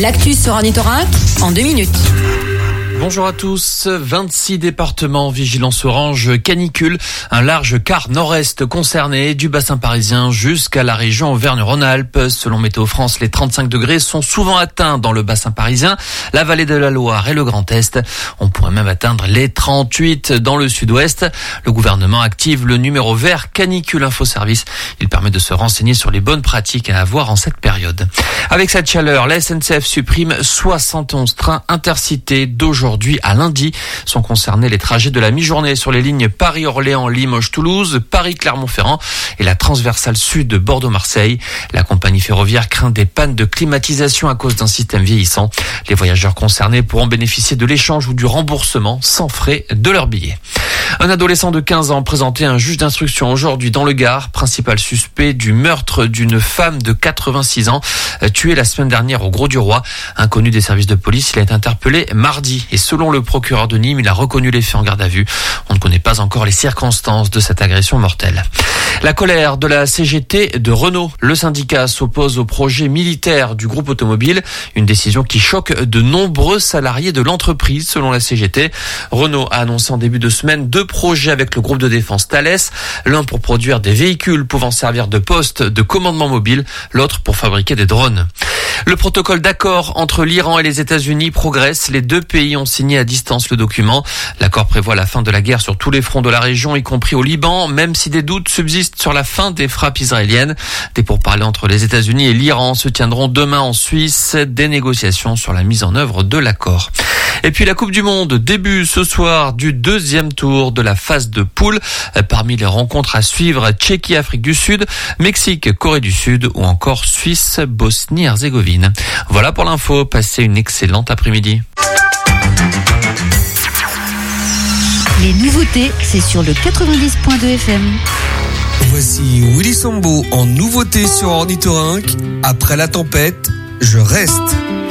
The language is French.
L'actu sur Ornithorynque en 2 minutes. Bonjour à tous. 26 départements, vigilance orange, canicule. Un large quart nord-est concerné, du bassin parisien jusqu'à la région Auvergne-Rhône-Alpes. Selon Météo France, les 35 degrés sont souvent atteints dans le bassin parisien, la vallée de la Loire et le Grand Est. On pourrait même atteindre les 38 dans le sud-ouest. Le gouvernement active le numéro vert Canicule Info Service. Il permet de se renseigner sur les bonnes pratiques à avoir en cette période. Avec cette chaleur, la SNCF supprime 71 trains intercités d'aujourd'hui à lundi. Sont concernés les trajets de la mi-journée sur les lignes Paris-Orléans, Limoges-Toulouse, Paris-Clermont-Ferrand et la transversale sud de Bordeaux-Marseille. La compagnie ferroviaire craint des pannes de climatisation à cause d'un système vieillissant. Les voyageurs concernés pourront bénéficier de l'échange ou du remboursement sans frais de leur billet. Un adolescent de 15 ans présenté à un juge d'instruction aujourd'hui dans le Gard, principal suspect du meurtre d'une femme de 86 ans tuée la semaine dernière au Grau-du-Roi. Inconnu des services de police, il a été interpellé mardi et selon le procureur de Nîmes, il a reconnu les faits en garde à vue. On ne connaît pas encore les circonstances de cette agression mortelle. La colère de la CGT de Renault. Le syndicat s'oppose au projet militaire du groupe automobile, une décision qui choque de nombreux salariés de l'entreprise selon la CGT. Renault a annoncé en début de semaine 2 projets avec le groupe de défense Thales, l'un pour produire des véhicules pouvant servir de poste de commandement mobile, l'autre pour fabriquer des drones. Le protocole d'accord entre l'Iran et les États-Unis progresse. Les 2 pays ont signé à distance le document. L'accord prévoit la fin de la guerre sur tous les fronts de la région, y compris au Liban, même si des doutes subsistent sur la fin des frappes israéliennes. Des pourparlers entre les États-Unis et l'Iran se tiendront demain en Suisse. Des négociations sur la mise en œuvre de l'accord. Et puis la Coupe du Monde, début ce soir du 2e tour de la phase de poule. Parmi les rencontres à suivre, Tchéquie, Afrique du Sud, Mexique, Corée du Sud ou encore Suisse, Bosnie-Herzégovine. Voilà pour l'info, passez une excellente après-midi. Les nouveautés, c'est sur le 90.2 FM. Voici Willy Sambo en nouveauté sur Ornithorynque. Après la tempête, je reste.